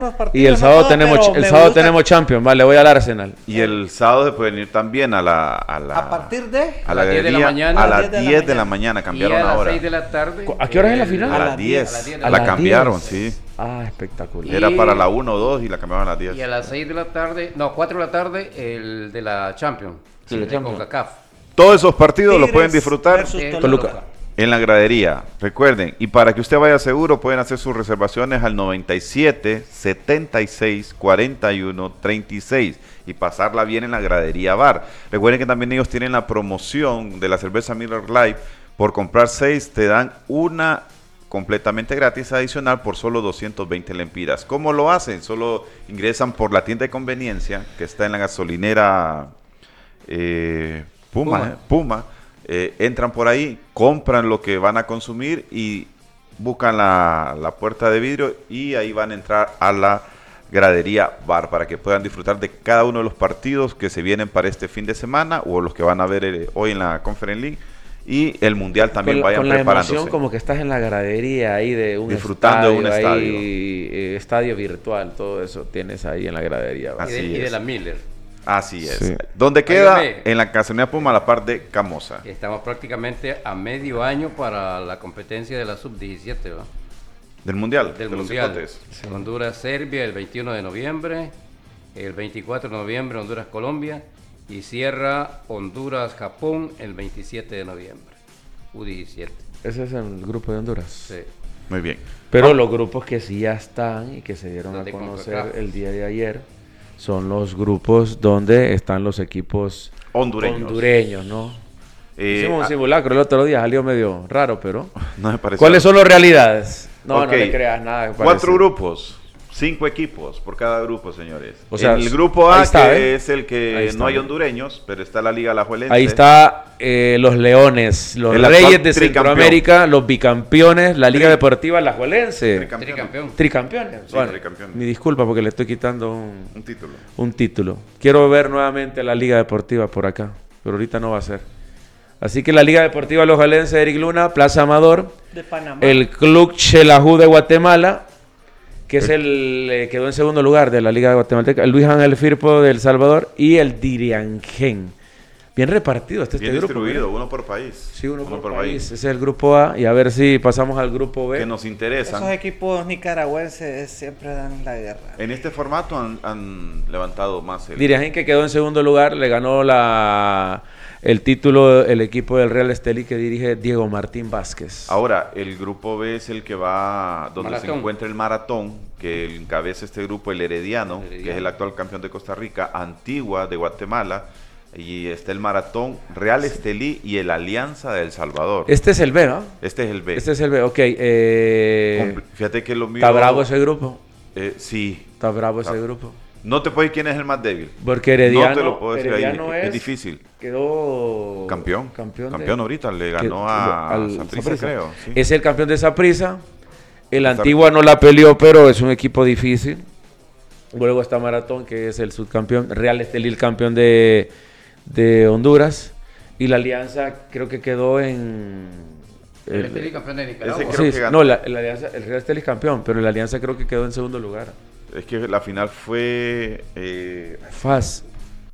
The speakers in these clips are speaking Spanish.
Y el sábado tenemos Champions, vale, voy al Arsenal. Y el sábado se pueden ir también a partir de a la 10 de la mañana. a las 10 de la mañana cambiaron y a las ahora. 6 de la tarde. ¿A qué hora es la final? A las 10. La cambiaron, sí. Ah, espectacular. Era para la 1 o 2 y la cambiaron a las 10. Y a las 6 de la tarde, no, 4 de la tarde, el de la Champions. Sí, la de Champions. CONCACAF. Todos esos partidos los Tigres pueden disfrutar versus Toluca. en la gradería. Recuerden, y para que usted vaya seguro, pueden hacer sus reservaciones al 97 76 41 36 y pasarla bien en la gradería bar. Recuerden que también ellos tienen la promoción de la cerveza Miller Lite. Por comprar 6 te dan una completamente gratis adicional por solo 220 lempiras. ¿Cómo lo hacen? Solo ingresan por la tienda de conveniencia que está en la gasolinera Puma. Entran por ahí, compran lo que van a consumir y buscan la puerta de vidrio y ahí van a entrar a la gradería bar para que puedan disfrutar de cada uno de los partidos que se vienen para este fin de semana o los que van a ver hoy en la Conference League y el Mundial también vayan con la preparándose. emoción como que estás en la gradería ahí de un disfrutando de un estadio. Estadio virtual, todo eso tienes ahí en la gradería. Así Y de es. la Miller. Así es. Sí. ¿Dónde queda? Óigame. En la gasolinera Puma, a la par de Camosa. Estamos prácticamente a medio año para la competencia de la Sub-17, ¿va? Del Mundial. Del de los Mundial. cipotes. Honduras-Serbia el 21 de noviembre, el 24 de noviembre Honduras-Colombia y cierra Honduras-Japón el 27 de noviembre, U17. Ese es el grupo de Honduras. Sí. Muy bien. Pero los grupos que sí ya están y que se dieron Los a de conocer CONCACAF. el día de ayer son los grupos donde están los equipos hondureños, ¿no? Hicimos un simulacro el otro día, salió medio raro, pero... No me parece. ¿Cuáles son las realidades? No, Ok. no le creas nada. que 4 parece. grupos, 5 equipos por cada grupo, señores. O sea, el grupo A, ahí está, que ¿eh? es el Ahí que está, no hay ¿eh? hondureños, pero está la Liga Alajuelense. Ahí está los Leones, los El Reyes actual de tricampeón. Centroamérica, los bicampeones, la Liga Deportiva Alajuelense. Tricampeón. Tricampeones. Sí, Bueno, tricampeones. mi disculpa porque le estoy quitando Un título. un título. Quiero ver nuevamente la Liga Deportiva por acá, pero ahorita no va a ser. Así que la Liga Deportiva Alajuelense, Eric Luna, Plaza Amador, de Panamá. el Club Xelajú de Guatemala, que es quedó en segundo lugar de la Liga de Guatemalteca, el Luis Ángel Firpo de El Salvador y el Diriangén. Bien repartido este Bien grupo. distribuido, ¿verdad? uno por país. Sí, uno por país. Ese es el grupo A y a ver si pasamos al grupo B. Que nos interesan. Esos equipos nicaragüenses siempre dan la guerra. En este formato han levantado más el... Diriangén, que quedó en segundo lugar, le ganó el título el equipo del Real Estelí que dirige Diego Martín Vázquez. Ahora, el grupo B es el que va donde se Maratón. encuentra el Maratón, que encabeza este grupo, el Herediano, que es el actual campeón de Costa Rica, Antigua de Guatemala, y está el Maratón, Real Estelí y el Alianza de El Salvador. Este es el B, ¿no? Este es el B. Este es el B, ok. Fíjate que lo mío... ¿Está bravo ese grupo? Sí. Está bravo ese grupo. No te puedo decir quién es el más débil. Porque Herediano, No te lo puedo decir ahí, Herediano es difícil. Quedó Campeón de- ahorita, le ganó a Saprissa, Saprissa. creo. Sí. Es el campeón de Saprissa. El Está- Antigua no la peleó, pero es un equipo difícil. Luego está Maratón, que es el subcampeón. Real Estelí, el campeón de Honduras. Y la Alianza creo que quedó en... El Estelí campeón de Nicaragua. Ese creo Sí, que ganó. no, la Alianza, el Real Estelí es campeón, pero la Alianza creo que quedó en segundo lugar. Es que la final fue... FAS.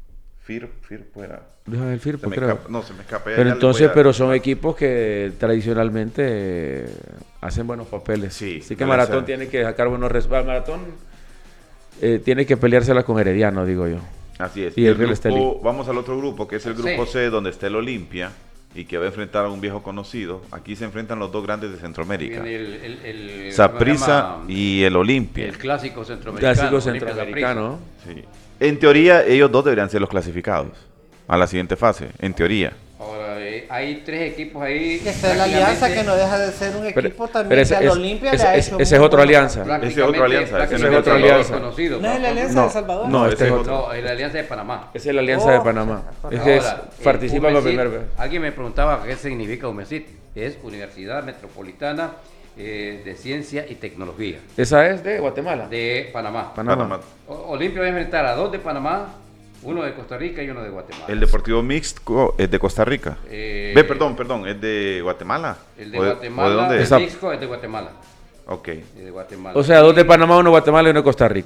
Firpo era. Luis Ángel Se Firpo, me creo. escapa, no, se me escapa. Pero entonces, son equipos que tradicionalmente hacen buenos papeles. Sí, Así que no Maratón les- tiene que sacar buenos resultados. Maratón tiene que peleársela con Herediano, digo yo. Así es. Y el Real Estelí. Vamos al otro grupo, que es el grupo Sí. C, donde está el Olimpia y que va a enfrentar a un viejo conocido. Aquí se enfrentan los dos grandes de Centroamérica. Viene el Saprissa programa, y el Olimpia. el clásico centroamericano. Clásico Olimpia centroamericano. Sí. En teoría, ellos dos deberían ser los clasificados a la siguiente fase. En teoría. Saprissa. Ahora, hay 3 equipos ahí. Que está la Alianza, que no deja de ser un Pero- equipo pero también ese- que al es- Olimpia ese- le ha es- hecho ese es muy otro buenos Alianza. partidos. Ese es otro Alianza, ese no es otra Alianza. Conocido, ¿No es la Alianza No, de El Salvador? no, ese este es es otro. No, es la Alianza de Panamá. Es la Alianza de Oh, Panamá. o sea, Es que Ahora, participa por UMESIT, primera vez. Alguien me preguntaba qué significa UMESIT. Es Universidad Metropolitana de Ciencia y Tecnología Esa es de Guatemala. de Panamá. Panamá. Olimpia va a enfrentar a 2 de Panamá, uno de Costa Rica y uno de Guatemala. El Deportivo Mixto es de Costa Rica. Eh, Perdón, es de Guatemala. El de ¿O Guatemala, ¿O de dónde el es? Esa- Mixco es de Guatemala. Ok. y de Guatemala. O sea, 2 de Panamá, 1 de Guatemala y 1 de Costa Rica.